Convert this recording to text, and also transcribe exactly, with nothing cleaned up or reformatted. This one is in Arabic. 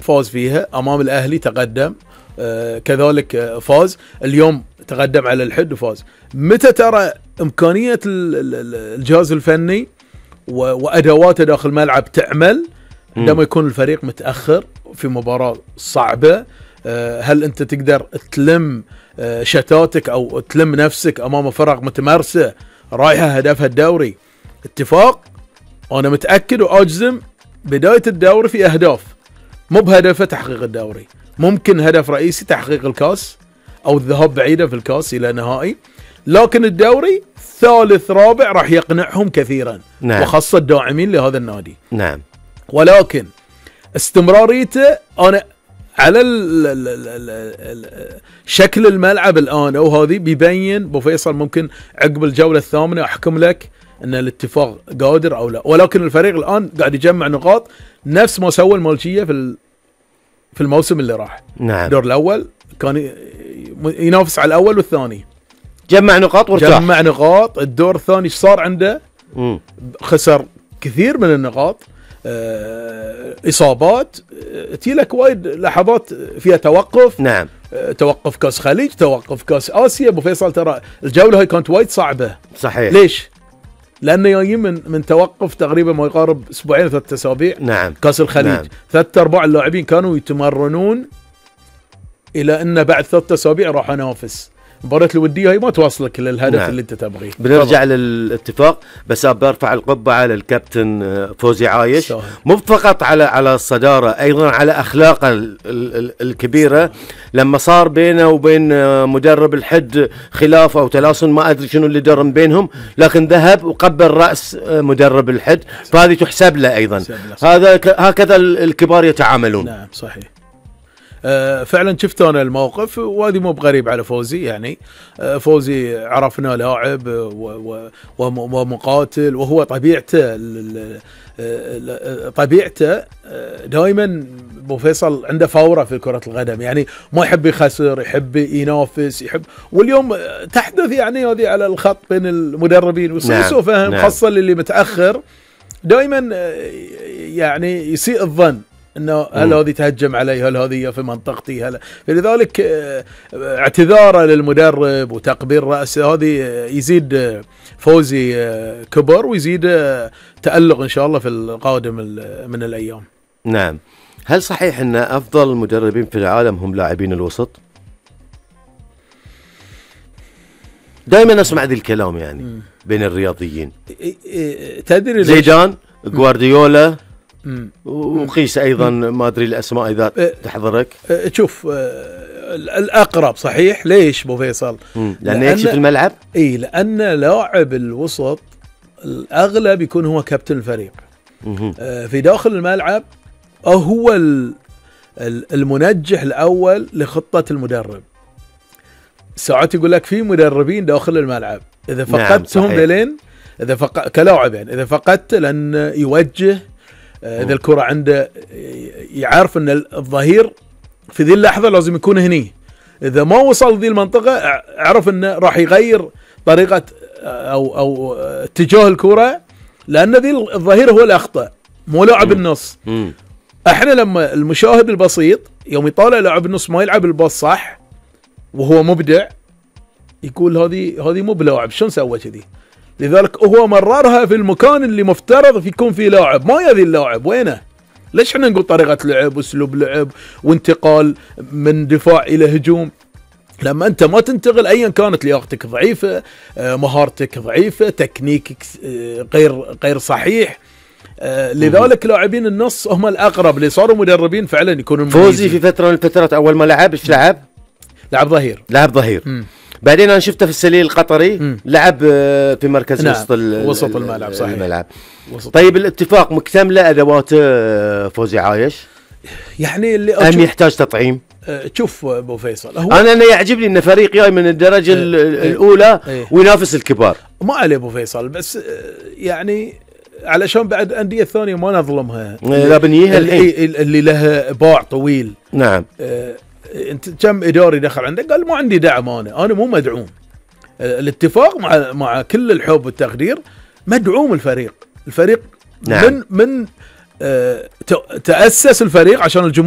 فاز فيها امام الاهلي، تقدم آه كذلك آه فاز، اليوم تقدم على الحد وفاز. متى ترى امكانيه الجهاز الفني وادواته داخل الملعب تعمل؟ عندما يكون الفريق متاخر في مباراه صعبه. آه هل انت تقدر تلم آه شتاتك او تلم نفسك امام فرق متمرسه رايحه هدفها الدوري؟ اتفاق، انا متاكد واجزم بدايه الدوري في اهداف، مو بهدف تحقيق الدوري، ممكن هدف رئيسي تحقيق الكاس او الذهاب بعيدا في الكاس الى نهائي، لكن الدوري ثالث رابع راح يقنعهم كثيرا. نعم. وخاصه الداعمين لهذا النادي. نعم. ولكن استمراريته انا على ال ال ال ال شكل الملعب الان وهذه بيبين ابو فيصل، ممكن عقب الجوله الثامنه احكم لك ان الاتفاق قادر او لا، ولكن الفريق الان قاعد يجمع نقاط نفس ما سوى المالكيه في في الموسم اللي راح. نعم. الدور الاول كان ينافس على الاول والثاني، جمع نقاط وارتاح. جمع نقاط. الدور الثاني ايش صار عنده؟ مم. خسر كثير من النقاط، اه اصابات، اه تجيلك وايد لحظات فيها توقف. نعم. اه توقف كاس خليج، توقف كاس اسيا. ابو فيصل ترى الجوله هاي كانت وايد صعبه. صحيح. ليش؟ لانه جايين من من توقف تقريبا ما يقارب اسبوعين ثلاث اسابيع. نعم. كاس الخليج. نعم. ثلاث ارباع اللاعبين كانوا يتمرنون الى ان بعد ثلاث اسابيع راح انافس. مباراة الودية هي ما توصلك للهدف. نعم. اللي انت تبغيه. بنرجع طبعا للاتفاق، بس برفع القبعة للكابتن فوزي عايش، مو فقط على على الصدارة، ايضا على اخلاقه ال ال الكبيرة. لما صار بينه وبين مدرب الحد خلاف او تلاصن، ما ادري شنو اللي دار بينهم، لكن ذهب وقبل راس مدرب الحد، فهذه تحسب له ايضا. هذا هكذا الكبار يتعاملون. نعم صحيح. آه فعلا شفت انا الموقف، وهذه مو بغريب على فوزي. يعني آه فوزي عرفنا لاعب ومقاتل، وهو طبيعته طبيعته دائما ابو فيصل عنده فوره في كره القدم، يعني ما يحب يخسر، يحب ينافس، يحب. واليوم تحدث يعني هذه على الخط بين المدربين وسوء فهم. نعم. خاصه اللي متاخر دائما يعني يسيء الظن انه هل هذه تهجم علي، هل هذه في منطقتي، هل. فلذلك اعتذاره للمدرب وتقبيل راسه هذه يزيد فوزي كبر ويزيد تألق ان شاء الله في القادم من الايام. نعم. هل صحيح ان افضل المدربين في العالم هم لاعبين الوسط؟ دائما اسمع ذي الكلام يعني م. بين الرياضيين. تدري زيدان، غوارديولا، وقيس ايضا، ما ادري الاسماء اذا تحضرك. شوف الاقرب صحيح. ليش ابو فيصل؟ لانه يكشف الملعب. اي لان لاعب الوسط الاغلب يكون هو كابتن الفريق. في داخل الملعب هو المنجح الاول لخطه المدرب. ساعات يقول لك في مدربين داخل الملعب اذا فقدتهم دلين، اذا فق... كلاعب يعني اذا فقدت لان يوجه، إذا الكرة عنده يعرف أن الظهير في ذي اللحظة لازم يكون هني، إذا ما وصل ذي المنطقة اعرف أنه راح يغير طريقة أو أو اتجاه الكرة، لأن ذي الظهير هو الأخطأ مو لاعب النص. احنا لما المشاهد البسيط يوم يطالع لاعب النص ما يلعب الباص صح وهو مبدع، يقول هذه هذه مو بلاعب، شلون سوى كذي؟ لذلك هو مررها في المكان اللي مفترض يكون فيه لاعب، ما يذي اللاعب وينه؟ ليش احنا نقول طريقة لعب واسلوب لعب وانتقال من دفاع الى هجوم؟ لما انت ما تنتقل ايا كانت لياقتك ضعيفة، مهارتك ضعيفة، تكنيكك غير غير صحيح. لذلك لاعبين النص هم الاقرب اللي صاروا مدربين فعلا يكونوا. فوزي في فترة من الفترات اول ما لعب ايش لعب؟ لعب ظهير. لعب ظهير. م. بعدين انا شفته في السليل القطري. م. لعب في مركز. نعم. وسط وسط الملعب. صحيح. الملعب. وسط. طيب الاتفاق مكتمله ادوات فوزي عايش؟ يعني اللي ام يحتاج تطعيم؟ شوف ابو فيصل، هو انا انا يعجبني ان فريق جاي من الدرجه اه الاولى اه وينافس الكبار. ما عليه ابو فيصل، بس يعني علشان بعد الانديه الثانيه ما نظلمها، لا بنيها اللي, اللي لها باع طويل. نعم. اه انت كم اداري دخل عندك قال ما عندي دعم، انا انا مو مدعوم. الاتفاق مع مع كل الحب والتقدير مدعوم الفريق. الفريق. نعم. من من اه تأسس الفريق عشان الجمهور